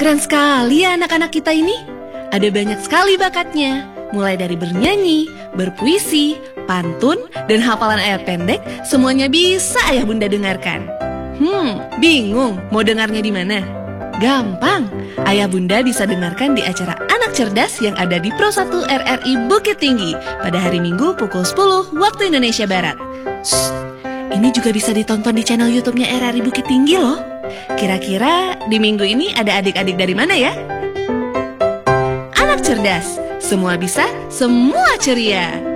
Keren sekali ya anak-anak kita ini. Ada banyak sekali bakatnya. Mulai dari bernyanyi, berpuisi, pantun, dan hafalan ayat pendek, semuanya bisa ayah bunda dengarkan. Bingung mau dengarnya di mana? Gampang, ayah bunda bisa dengarkan di acara Anak Cerdas yang ada di Pro 1 RRI Bukit Tinggi pada hari Minggu pukul 10 waktu Indonesia Barat. Shh, ini juga bisa ditonton di channel YouTube-nya RRI Bukit Tinggi loh. Kira-kira di minggu ini ada adik-adik dari mana ya? Anak Cerdas, semua bisa, semua ceria.